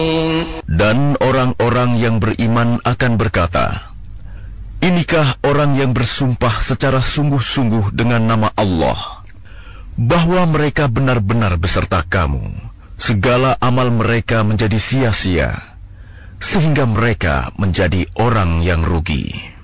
Dan orang-orang yang beriman akan berkata, inikah orang yang bersumpah secara sungguh-sungguh dengan nama Allah, bahwa mereka benar-benar beserta kamu, segala amal mereka menjadi sia-sia, sehingga mereka menjadi orang yang rugi.